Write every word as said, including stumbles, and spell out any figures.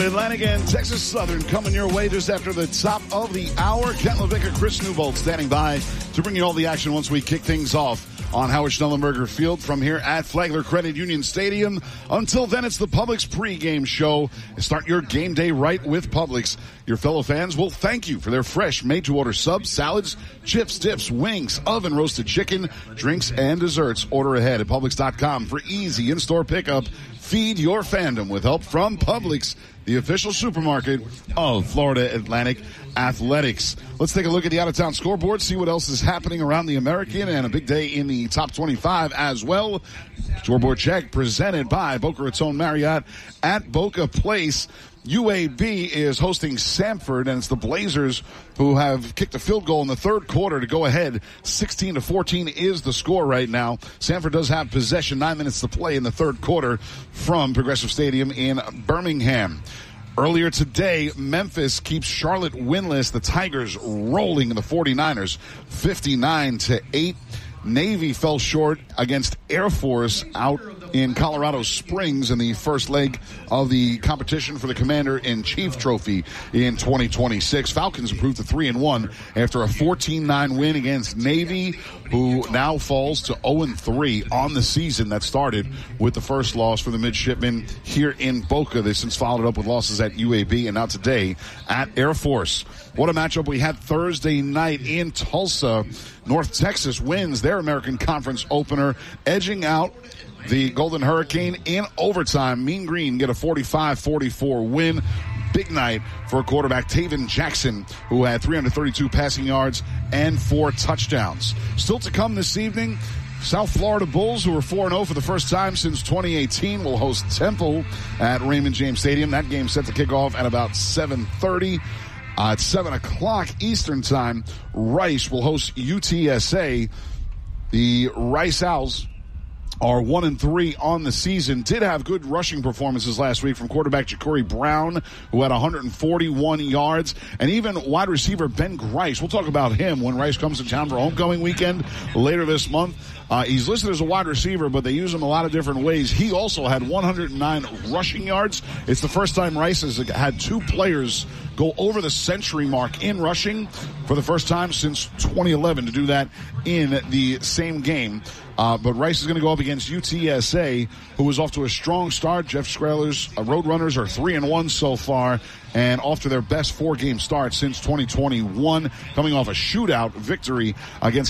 Florida Atlantic and Texas Southern coming your way just after the top of the hour. Kent LaVicka, Chris Newbold standing by to bring you all the action once we kick things off on Howard Schnellenberger Field from here at Flagler Credit Union Stadium. Until then, it's the Publix pregame show. Start your game day right with Publix. Your fellow fans will thank you for their fresh made-to-order subs, salads, chips, dips, wings, oven-roasted chicken, drinks, and desserts. Order ahead at Publix dot com for easy in-store pickup. Feed your fandom with help from Publix, the official supermarket of Florida Atlantic Athletics. Let's take a look at the out-of-town scoreboard, see what else is happening around the American, and a big day in the top twenty-five as well. Scoreboard check presented by Boca Raton Marriott at Boca Place. U A B is hosting Samford, and it's the Blazers who have kicked a field goal in the third quarter to go ahead. sixteen to fourteen is the score right now. Samford does have possession, nine minutes to play in the third quarter from Progressive Stadium in Birmingham. Earlier today, Memphis keeps Charlotte winless. The Tigers rolling the 49ers fifty-nine to eight. Navy fell short against Air Force out in Colorado Springs in the first leg of the competition for the Commander-in-Chief Trophy in twenty twenty-six. Falcons improved to three and one after a fourteen nine win against Navy, who now falls to oh and three on the season that started with the first loss for the midshipmen here in Boca. They since followed up with losses at U A B and now today at Air Force. What a matchup we had Thursday night in Tulsa. North Texas wins their American Conference opener, edging out the Golden Hurricane in overtime. Mean Green get a forty-five forty-four win. Big night for quarterback Taven Jackson, who had three hundred thirty-two passing yards and four touchdowns. Still to come this evening, South Florida Bulls, who are four and oh for the first time since twenty eighteen, will host Temple at Raymond James Stadium. That game set to kick off at about seven thirty. Uh, at seven o'clock Eastern Time, Rice will host U T S A. The Rice Owls are one and three on the season. Did have good rushing performances last week from quarterback Ja'Cory Brown, who had one hundred forty-one yards, and even wide receiver Ben Grice. We'll talk about him when Rice comes to town for homecoming weekend later this month. Uh, he's listed as a wide receiver, but they use him a lot of different ways. He also had one hundred nine rushing yards. It's the first time Rice has had two players go over the century mark in rushing for the first time since twenty eleven to do that in the same game. Uh, but Rice is going to go up against U T S A, who is off to a strong start. Jeff Screller's uh, Roadrunners are three and one so far, and off to their best four-game start since twenty twenty-one, coming off a shootout victory against